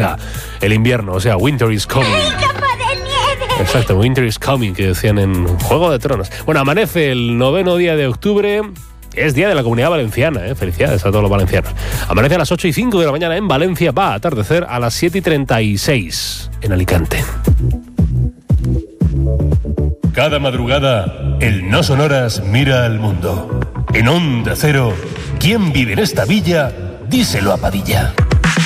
acerca el invierno, o sea, winter is coming. Exacto, winter is coming, que decían en Juego de Tronos. Bueno, amanece el 9º día de octubre. Es día de la Comunidad Valenciana, felicidades a todos los valencianos. Amanece a las 8:05 de la mañana en Valencia, va a atardecer a las 7:36 en Alicante. Cada madrugada, el No Sonoras mira al mundo. En Onda Cero, ¿quién vive en esta villa? Díselo a Padilla.